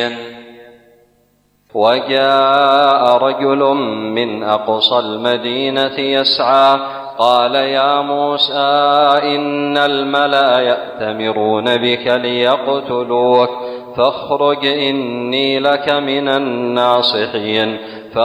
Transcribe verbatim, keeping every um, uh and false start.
وجاء رجل من أقصى المدينة يسعى قال يا موسى إن الملأ يأتمرون بك ليقتلوك فاخرج إني لك من الناصحين.